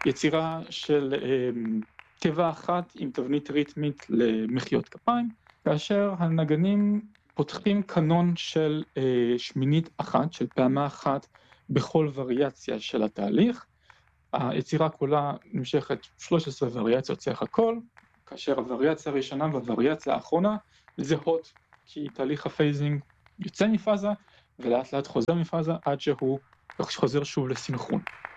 יצירה של טבע אחת עם תבנית ריתמית למחיאות כפיים, כאשר הנגנים פותחים קנון של שמינית אחת, של פעמה אחת בכל וריאציה של התהליך. היצירה כולה נמשכת 13 וריאציות סך הכל, כאשר הווריאציה הראשונה והווריאציה האחרונה זהות, כי תהליך הפייזינג יוצא מפאזה ולאט לאט חוזר מפאזה עד שהוא חוזר שוב לסינכרון.